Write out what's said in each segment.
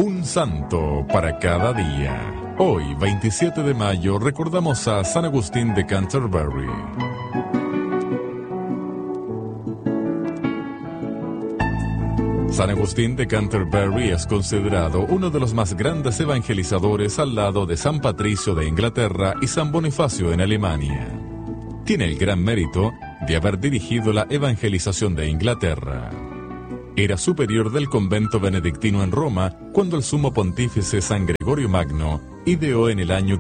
Un santo para cada día. Hoy, 27 de mayo, recordamos a San Agustín de Canterbury. San Agustín de Canterbury es considerado uno de los más grandes evangelizadores al lado de San Patricio de Inglaterra y San Bonifacio en Alemania. Tiene el gran mérito de haber dirigido la evangelización de Inglaterra. Era superior del convento benedictino en Roma cuando el sumo pontífice San Gregorio Magno ideó en el año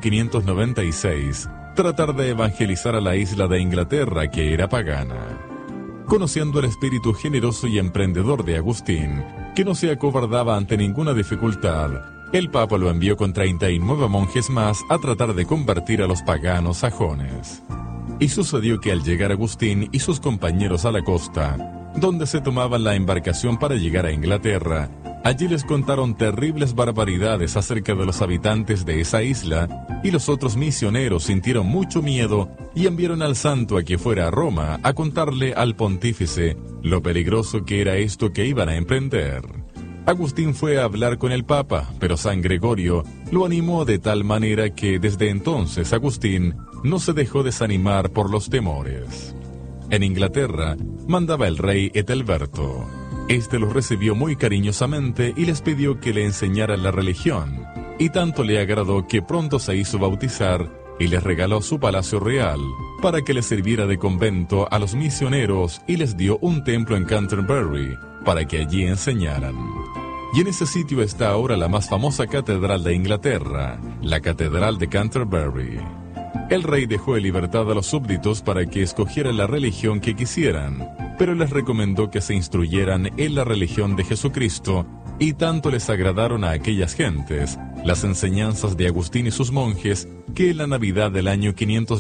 596 tratar de evangelizar a la isla de Inglaterra, que era pagana. Conociendo el espíritu generoso y emprendedor de Agustín, que no se acobardaba ante ninguna dificultad, el Papa lo envió con 39 monjes más a tratar de convertir a los paganos sajones. Y sucedió que al llegar Agustín y sus compañeros a la costa, donde se tomaban la embarcación para llegar a Inglaterra, allí les contaron terribles barbaridades acerca de los habitantes de esa isla, y los otros misioneros sintieron mucho miedo y enviaron al santo a que fuera a Roma a contarle al pontífice lo peligroso que era esto que iban a emprender. Agustín fue a hablar con el Papa, pero San Gregorio lo animó de tal manera que desde entonces Agustín no se dejó desanimar por los temores. En Inglaterra mandaba el rey Ethelberto. Este los recibió muy cariñosamente y les pidió que le enseñaran la religión, y tanto le agradó que pronto se hizo bautizar y les regaló su palacio real para que les sirviera de convento a los misioneros, y les dio un templo en Canterbury para que allí enseñaran. Y en ese sitio está ahora la más famosa catedral de Inglaterra, la Catedral de Canterbury. El rey dejó en libertad a los súbditos para que escogieran la religión que quisieran, pero les recomendó que se instruyeran en la religión de Jesucristo, y tanto les agradaron a aquellas gentes las enseñanzas de Agustín y sus monjes, que en la Navidad del año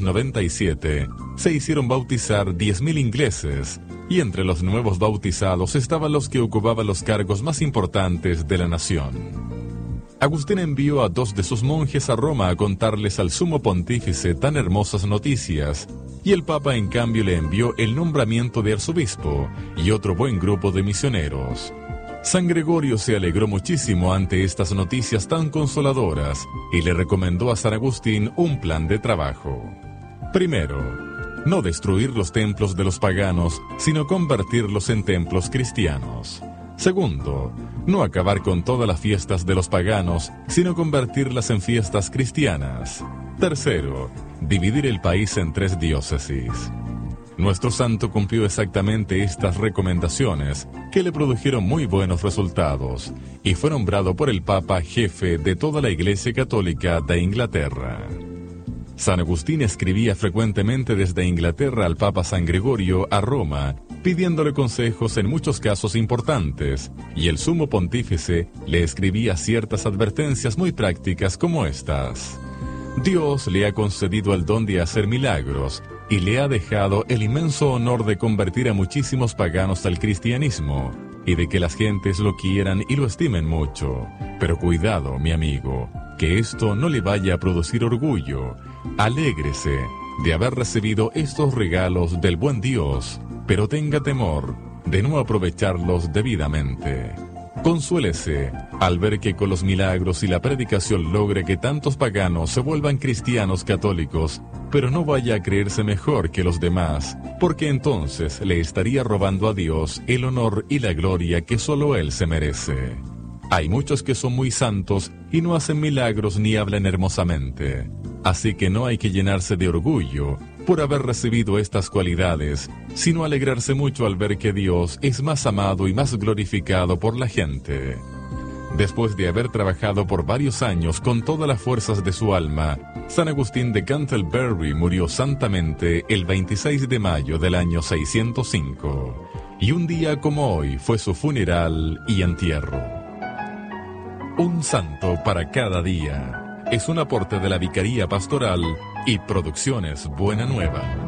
597 se hicieron bautizar 10.000 ingleses, y entre los nuevos bautizados estaban los que ocupaban los cargos más importantes de la nación. Agustín envió a 2 de sus monjes a Roma a contarles al sumo pontífice tan hermosas noticias, y el Papa en cambio le envió el nombramiento de arzobispo y otro buen grupo de misioneros. San Gregorio se alegró muchísimo ante estas noticias tan consoladoras y le recomendó a San Agustín un plan de trabajo. Primero, no destruir los templos de los paganos, sino convertirlos en templos cristianos. Segundo, no acabar con todas las fiestas de los paganos, sino convertirlas en fiestas cristianas. Tercero, dividir el país en 3 diócesis. Nuestro santo cumplió exactamente estas recomendaciones, que le produjeron muy buenos resultados, y fue nombrado por el Papa jefe de toda la Iglesia Católica de Inglaterra. San Agustín escribía frecuentemente desde Inglaterra al Papa San Gregorio a Roma, pidiéndole consejos en muchos casos importantes, y el sumo pontífice le escribía ciertas advertencias muy prácticas como estas. Dios le ha concedido el don de hacer milagros, y le ha dejado el inmenso honor de convertir a muchísimos paganos al cristianismo, y de que las gentes lo quieran y lo estimen mucho. Pero cuidado, mi amigo, que esto no le vaya a producir orgullo. Alégrese de haber recibido estos regalos del buen Dios, pero tenga temor de no aprovecharlos debidamente. Consuélese al ver que con los milagros y la predicación logre que tantos paganos se vuelvan cristianos católicos, pero no vaya a creerse mejor que los demás, porque entonces le estaría robando a Dios el honor y la gloria que solo Él se merece. Hay muchos que son muy santos y no hacen milagros ni hablan hermosamente. Así que no hay que llenarse de orgullo por haber recibido estas cualidades, sino alegrarse mucho al ver que Dios es más amado y más glorificado por la gente. Después de haber trabajado por varios años con todas las fuerzas de su alma, San Agustín de Canterbury murió santamente el 26 de mayo del año 605, y un día como hoy fue su funeral y entierro. Un santo para cada día. Es un aporte de la Vicaría Pastoral y Producciones Buena Nueva.